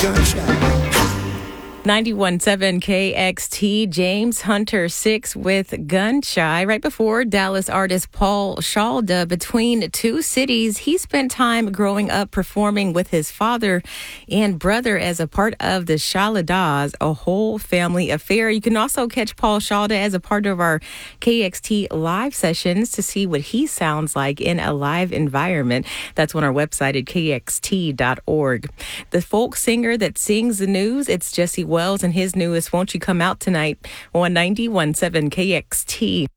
gunshot. 91.7 KXT, James Hunter 6 with Gun Shy. Right before, Dallas artist Paul Shalda. Between two cities, he spent time growing up performing with his father and brother as a part of the Shaladas, a whole family affair. You can also catch Paul Shalda as a part of our KXT live sessions to see what he sounds like in a live environment. That's on our website at kxt.org. The folk singer that sings the news, it's Jesse Wells and his newest Won't You Come Out Tonight on 91.7 KXT.